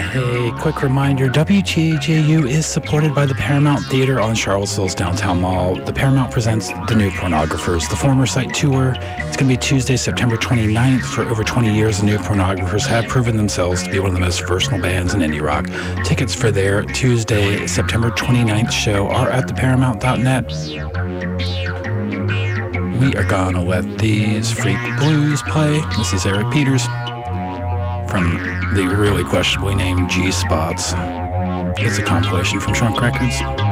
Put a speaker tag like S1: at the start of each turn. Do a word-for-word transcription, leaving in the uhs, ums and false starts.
S1: Hey, quick reminder, W T A J U is supported by the Paramount Theater on Charlottesville's Downtown Mall. The Paramount presents The New Pornographers, the former site tour. It's going to be Tuesday, September twenty-ninth. For over twenty years, The New Pornographers have proven themselves to be one of the most versatile bands in indie rock. Tickets for their Tuesday, September twenty-ninth show are at the paramount dot net. We are going to let these Freak Blues play. This is Eric Peters from the really questionably named G-Spots. It's a compilation from Trunk Records.